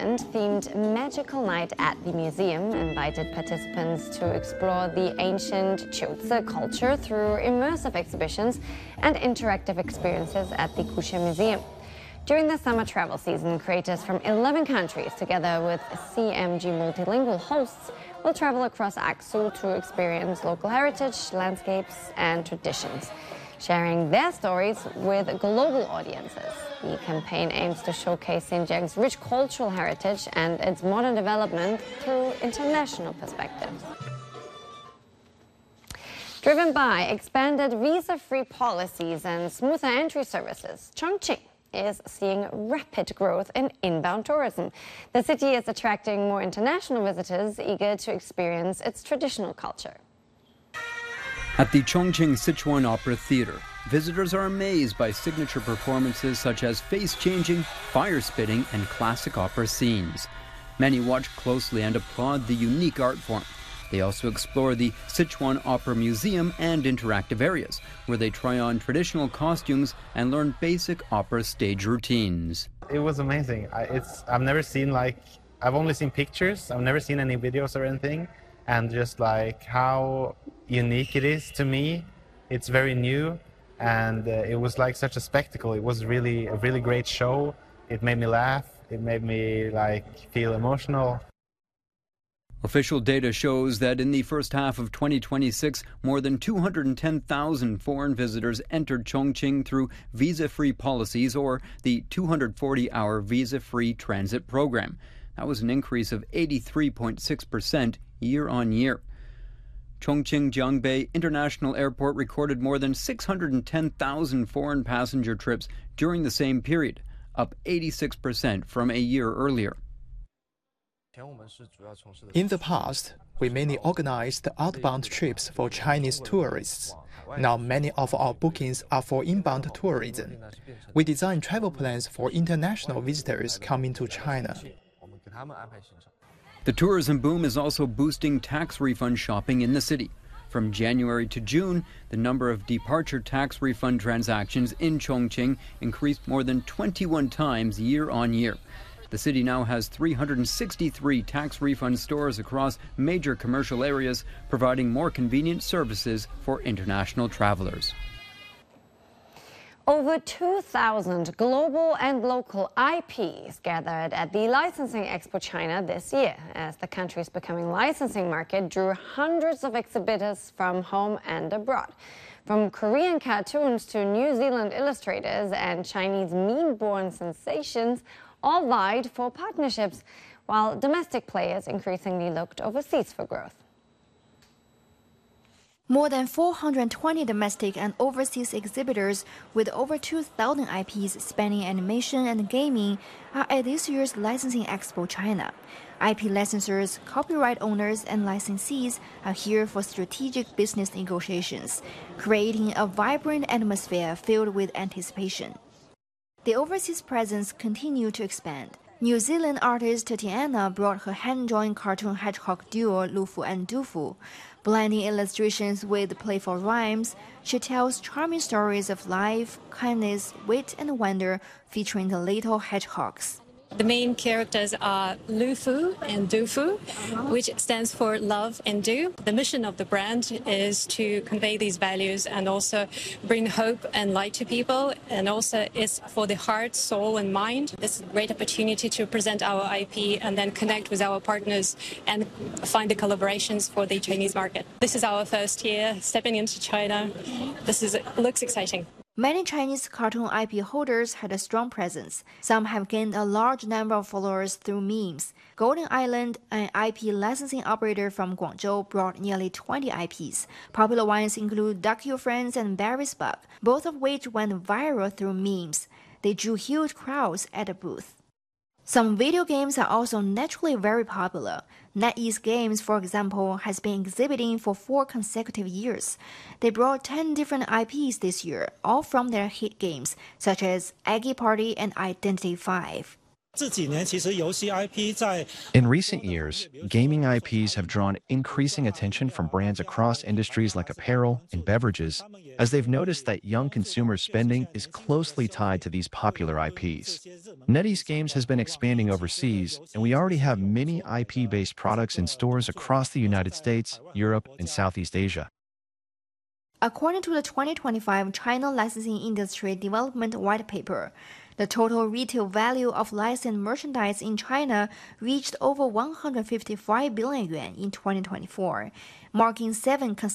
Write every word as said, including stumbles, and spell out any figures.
weekend-themed Magical Night at the museum invited participants to explore the ancient Qiuzi culture through immersive exhibitions and interactive experiences at the Kuxie Museum. During the summer travel season, creators from eleven countries, together with C M G multilingual hosts, will travel across Aksu to experience local heritage, landscapes, and traditions, sharing their stories with global audiences. The campaign aims to showcase Xinjiang's rich cultural heritage and its modern development through international perspectives. Driven by expanded visa-free policies and smoother entry services, Chongqing is seeing rapid growth in inbound tourism. The city is attracting more international visitors eager to experience its traditional culture. At the Chongqing Sichuan Opera Theater, visitors are amazed by signature performances such as face-changing, fire-spitting, and classic opera scenes. Many watch closely and applaud the unique art form. They also explore the Sichuan Opera Museum and interactive areas, where they try on traditional costumes and learn basic opera stage routines. It was amazing. I, it's, I've never seen like, I've only seen pictures, I've never seen any videos or anything, and just like how unique it is to me. It's very new, and uh, it was like such a spectacle. It was really a really great show. It made me laugh, it made me like feel emotional. Official data shows that in the first half of twenty twenty-six, more than two hundred ten thousand foreign visitors entered Chongqing through visa-free policies or the two hundred forty hour visa-free transit program. That was an increase of eighty-three point six percent year on year. Chongqing Jiangbei International Airport recorded more than six hundred ten thousand foreign passenger trips during the same period, up eighty-six percent from a year earlier. In the past, we mainly organized outbound trips for Chinese tourists. Now many of our bookings are for inbound tourism. We design travel plans for international visitors coming to China. The tourism boom is also boosting tax refund shopping in the city. From January to June, the number of departure tax refund transactions in Chongqing increased more than twenty-one times year on year. The city now has three hundred sixty-three tax refund stores across major commercial areas, providing more convenient services for international travelers. Over two thousand global and local I Ps gathered at the Licensing Expo China this year, as the country's becoming licensing market drew hundreds of exhibitors from home and abroad. From Korean cartoons to New Zealand illustrators and Chinese meme-born sensations, all vied for partnerships, while domestic players increasingly looked overseas for growth. More than four hundred twenty domestic and overseas exhibitors with over two thousand I Ps spanning animation and gaming are at this year's Licensing Expo China. I P licensors, copyright owners, and licensees are here for strategic business negotiations, creating a vibrant atmosphere filled with anticipation. The overseas presence continued to expand. New Zealand artist Tiana brought her hand-drawn cartoon hedgehog duo Lufu and Dufu. Blending illustrations with playful rhymes, she tells charming stories of life, kindness, wit, and wonder featuring the little hedgehogs. The main characters are Lufu and Dufu, which stands for love and do. The mission of the brand is to convey these values and also bring hope and light to people. And also it's for the heart, soul, and mind. This is a great opportunity to present our I P and then connect with our partners and find the collaborations for the Chinese market. This is our first year stepping into China. This is looks exciting. Many Chinese cartoon I P holders had a strong presence. Some have gained a large number of followers through memes. Golden Island, an I P licensing operator from Guangzhou, brought nearly twenty I Ps. Popular ones include Duck Your Friends and Barry's Bug, both of which went viral through memes. They drew huge crowds at the booth. Some video games are also naturally very popular. NetEase Games, for example, has been exhibiting for four consecutive years. They brought ten different I Ps this year, all from their hit games, such as Eggy Party and Identity five. In recent years, gaming I Ps have drawn increasing attention from brands across industries like apparel and beverages, as they've noticed that young consumer spending is closely tied to these popular I Ps. NetEase Games has been expanding overseas, and we already have many I P-based products in stores across the United States, Europe, and Southeast Asia. According to the twenty twenty-five China Licensing Industry Development White Paper, the total retail value of licensed merchandise in China reached over one hundred fifty-five billion yuan in twenty twenty-four, marking seven consecutive